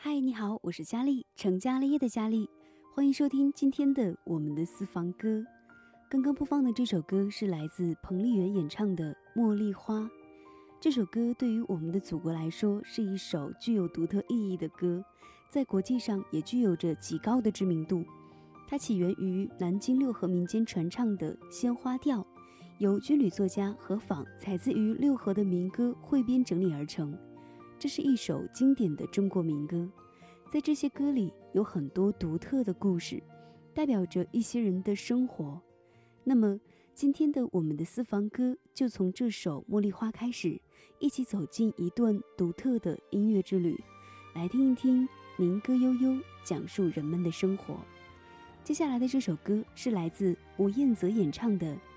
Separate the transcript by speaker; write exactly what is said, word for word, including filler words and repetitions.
Speaker 1: 嗨，你好，我是佳丽，成家立业的佳丽，欢迎收听今天的我们的私房歌。刚刚播放的这首歌是来自彭丽媛演唱的《茉莉花》。这首歌对于我们的祖国来说是一首具有独特意义的歌，在国际上也具有着极高的知名度。它起源于南京六合民间传唱的鲜花调，由军旅作家何坊采自于六合的民歌汇编整理而成。这是一首经典的中国民歌，在这些歌里有很多独特的故事，代表着一些人的生活。那么今天的我们的私房歌就从这首《茉莉花》开始，一起走进一段独特的音乐之旅，来听一听民歌悠悠讲述人们的生活。接下来的这首歌是来自吴彦泽演唱的《